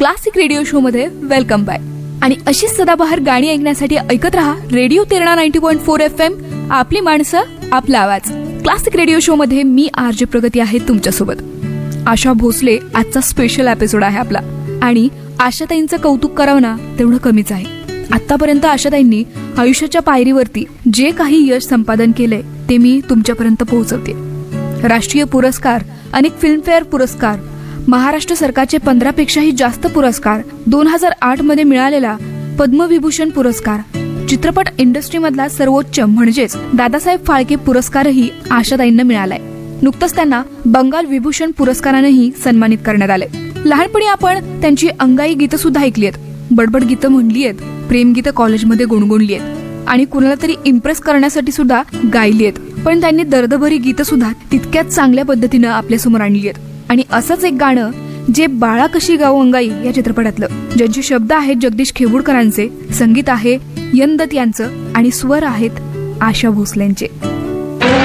Classic radio show मध्ये welcome back. आणि अशीच सदाबहार गाणी ऐकण्यासाठी ऐकत रहा रेडिओ तेरणा 90.4 FM. आपली माणसं, आपला आवाज. क्लासिक रेडिओ शो मध्ये मी आरजे प्रगती आहे तुमच्यासोबत. आशा भोसले आजचा स्पेशल एपिसोड आहे आपला. आणि आशाताईंचं कौतुक करावं ना तेवढं कमीच आहे. आतापर्यंत आशाताईंनी आयुष्याच्या पायरीवरती जे काही यश संपादन केलंय ते मी तुमच्यापर्यंत पोहोचवते. राष्ट्रीय पुरस्कार, अनेक फिल्मफेअर पुरस्कार, महाराष्ट्र सरकारचे 15 पेक्षाही जास्त पुरस्कार, 2008 मध्ये मिळालेला पद्मविभूषण पुरस्कार, चित्रपट इंडस्ट्रीमधला सर्वोच्च म्हणजेच दादासाहेब फाळके पुरस्कारही आशाताईंना मिळालाय. नुकतंच त्यांना बंगाल विभूषण पुरस्कारानेही सन्मानित करण्यात आले. लहानपणी आपण त्यांची अंगाई गीतं सुद्धा ऐकली आहेत, बडबड गीतं म्हणली आहेत, प्रेम गीतं कॉलेजमध्ये गुणगुणली आहेत आणि कुणाला तरी इम्प्रेस करण्यासाठी सुद्धा गायली आहेत. पण त्यांनी दर्दभरी गीतं सुद्धा तितक्याच चांगल्या पद्धतीनं आपल्यासमोर आणली आहेत. आणि असंच एक गाणं जे बाळा कशी गाऊ अंगाई या चित्रपटातलं, ज्यांचे शब्द आहेत जगदीश खेबुडकरांचे, संगीत आहे यंदत यांचं आणि स्वर आहेत आशा भोसलेंचे.